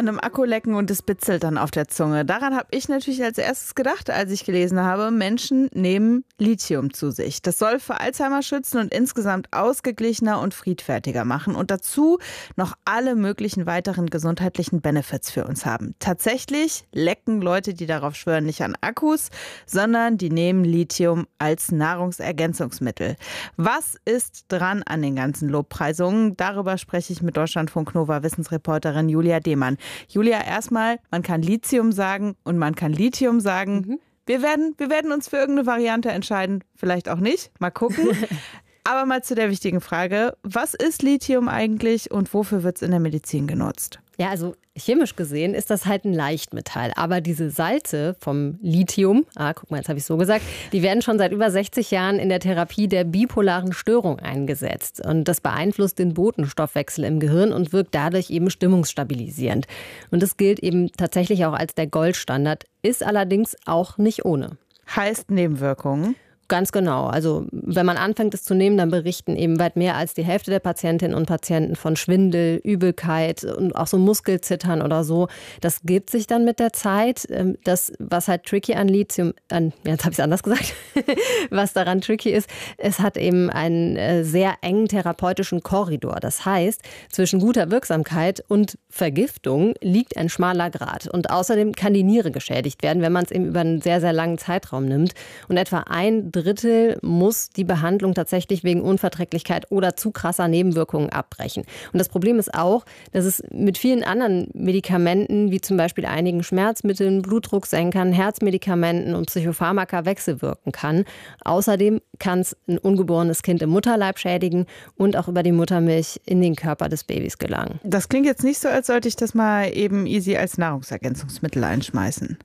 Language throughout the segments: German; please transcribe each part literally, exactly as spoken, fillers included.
an einem Akku lecken und es bitzelt dann auf der Zunge. Daran habe ich natürlich als erstes gedacht, als ich gelesen habe, Menschen nehmen Lithium zu sich. Das soll vor Alzheimer schützen und insgesamt ausgeglichener und friedfertiger machen und dazu noch alle möglichen weiteren gesundheitlichen Benefits für uns haben. Tatsächlich lecken Leute, die darauf schwören, nicht an Akkus, sondern die nehmen Lithium als Nahrungsergänzungsmittel. Was ist dran an den ganzen Lobpreisungen? Darüber spreche ich mit Deutschlandfunk Nova Wissensreporterin Julia Demann. Julia, erstmal, man kann Lithium sagen und man kann Lithium sagen. Mhm. Wir werden, wir werden uns für irgendeine Variante entscheiden, vielleicht auch nicht. Mal gucken. Aber mal zu der wichtigen Frage, was ist Lithium eigentlich und wofür wird es in der Medizin genutzt? Ja, also chemisch gesehen ist das halt ein Leichtmetall. Aber diese Salze vom Lithium, ah, guck mal, jetzt habe ich es so gesagt, die werden schon seit über sechzig Jahren in der Therapie der bipolaren Störung eingesetzt. Und das beeinflusst den Botenstoffwechsel im Gehirn und wirkt dadurch eben stimmungsstabilisierend. Und das gilt eben tatsächlich auch als der Goldstandard, ist allerdings auch nicht ohne. Heißt Nebenwirkungen? Ganz genau. Also wenn man anfängt, es zu nehmen, dann berichten eben weit mehr als die Hälfte der Patientinnen und Patienten von Schwindel, Übelkeit und auch so Muskelzittern oder so. Das gibt sich dann mit der Zeit. Das, was halt tricky an Lithium, an, jetzt habe ich es anders gesagt, was daran tricky ist, es hat eben einen sehr engen therapeutischen Korridor. Das heißt, zwischen guter Wirksamkeit und Vergiftung liegt ein schmaler Grat. Und außerdem kann die Niere geschädigt werden, wenn man es eben über einen sehr, sehr langen Zeitraum nimmt. Und etwa ein Drittel muss die Behandlung tatsächlich wegen Unverträglichkeit oder zu krasser Nebenwirkungen abbrechen. Und das Problem ist auch, dass es mit vielen anderen Medikamenten, wie zum Beispiel einigen Schmerzmitteln, Blutdrucksenkern, Herzmedikamenten und Psychopharmaka wechselwirken kann. Außerdem kann es ein ungeborenes Kind im Mutterleib schädigen und auch über die Muttermilch in den Körper des Babys gelangen. Das klingt jetzt nicht so, als sollte ich das mal eben easy als Nahrungsergänzungsmittel einschmeißen.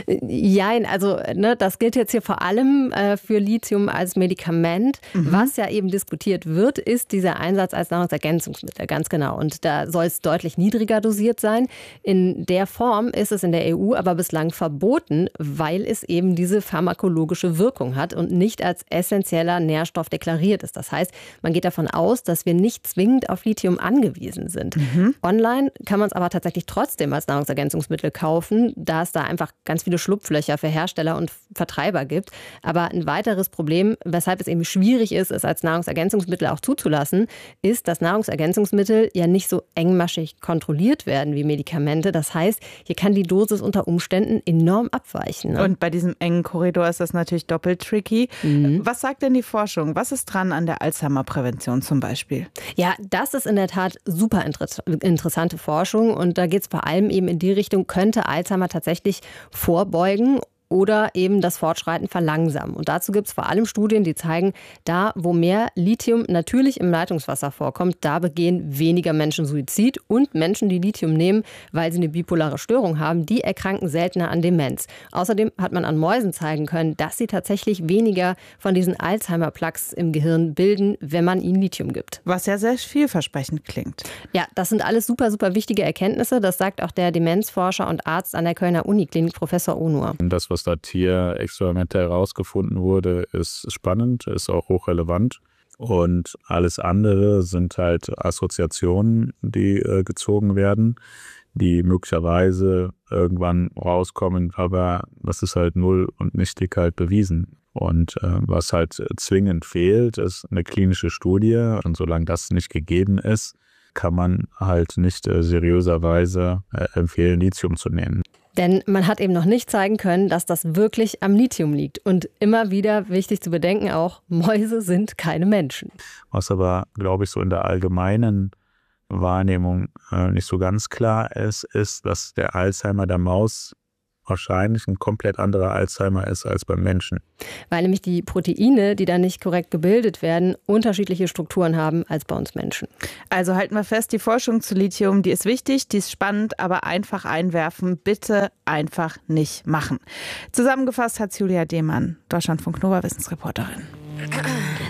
Jein, also ne, das gilt jetzt hier vor allem äh, für Lithium als Medikament. Mhm. Was ja eben diskutiert wird, ist dieser Einsatz als Nahrungsergänzungsmittel, ganz genau. Und da soll es deutlich niedriger dosiert sein. In der Form ist es in der E U aber bislang verboten, weil es eben diese pharmakologische Wirkung hat und nicht als essentieller Nährstoff deklariert ist. Das heißt, man geht davon aus, dass wir nicht zwingend auf Lithium angewiesen sind. Mhm. Online kann man es aber tatsächlich trotzdem als Nahrungsergänzungsmittel kaufen, da es da einfach ganz viele Schlupflöcher für Hersteller und Vertreiber gibt. Aber ein weiteres Problem, weshalb es eben schwierig ist, es als Nahrungsergänzungsmittel auch zuzulassen, ist, dass Nahrungsergänzungsmittel ja nicht so engmaschig kontrolliert werden wie Medikamente. Das heißt, hier kann die Dosis unter Umständen enorm abweichen. Ne? Und bei diesem engen Korridor ist das natürlich doppelt tricky. Mhm. Was sagt denn die Forschung? Was ist dran an der Alzheimer-Prävention zum Beispiel? Ja, das ist in der Tat super inter- interessante Forschung. Und da geht es vor allem eben in die Richtung, könnte Alzheimer tatsächlich vorbeugen oder eben das Fortschreiten verlangsamen. Und dazu gibt es vor allem Studien, die zeigen, da wo mehr Lithium natürlich im Leitungswasser vorkommt, da begehen weniger Menschen Suizid und Menschen, die Lithium nehmen, weil sie eine bipolare Störung haben, die erkranken seltener an Demenz. Außerdem hat man an Mäusen zeigen können, dass sie tatsächlich weniger von diesen Alzheimer-Plaques im Gehirn bilden, wenn man ihnen Lithium gibt. Was ja sehr vielversprechend klingt. Ja, das sind alles super, super wichtige Erkenntnisse. Das sagt auch der Demenzforscher und Arzt an der Kölner Uniklinik, Professor Onur. Das, was da Tierexperimente herausgefunden wurde, ist spannend, ist auch hochrelevant. Und alles andere sind halt Assoziationen, die äh, gezogen werden, die möglicherweise irgendwann rauskommen, aber das ist halt null und nichtig halt bewiesen. Und äh, was halt zwingend fehlt, ist eine klinische Studie. Und solange das nicht gegeben ist, kann man halt nicht äh, seriöserweise äh, empfehlen, Lithium zu nehmen. Denn man hat eben noch nicht zeigen können, dass das wirklich am Lithium liegt. Und immer wieder wichtig zu bedenken auch, Mäuse sind keine Menschen. Was aber, glaube ich, so in der allgemeinen Wahrnehmung äh, nicht so ganz klar ist, ist, dass der Alzheimer der Maus wahrscheinlich ein komplett anderer Alzheimer ist als beim Menschen. Weil nämlich die Proteine, die da nicht korrekt gebildet werden, unterschiedliche Strukturen haben als bei uns Menschen. Also halten wir fest, die Forschung zu Lithium, die ist wichtig, die ist spannend, aber einfach einwerfen, bitte einfach nicht machen. Zusammengefasst hat Julia Demann, Deutschlandfunk Nova Wissensreporterin.